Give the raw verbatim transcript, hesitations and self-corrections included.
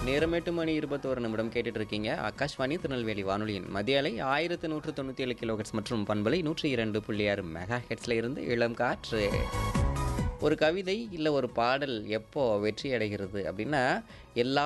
நேரம் எட்டு மணி இருபத்தோரு நிமிடம் கேட்டுட்டு இருக்கீங்க. ஆகாஷ்வாணி திருநெல்வேலி வானொலியின் மதிய அலை ஆயிரத்து நூற்று தொண்ணூற்றி ஏழு கிலோஹெட்ஸ் மற்றும் பண்பலை நூற்றி இரண்டு புள்ளி ஆறு மெகா ஹெட்ஸ்ல இருந்து இளம் காற்று. ஒரு கவிதை இல்லை ஒரு பாடல் எப்போ வெற்றி அடைகிறது அப்படின்னா, எல்லா